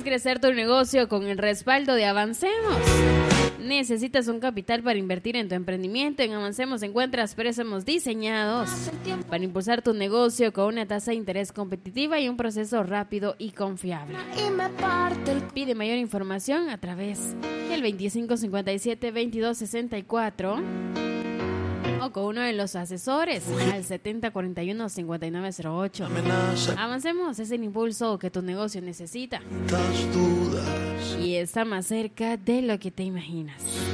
Haz crecer tu negocio con el respaldo de Avancemos. ¿Necesitas un capital para invertir en tu emprendimiento? En Avancemos encuentras préstamos diseñados para impulsar tu negocio con una tasa de interés competitiva y un proceso rápido y confiable. Pide mayor información a través del 2557-2264 o con uno de los asesores al 7041-5908. Avancemos es el impulso que tu negocio necesita y está más cerca de lo que te imaginas.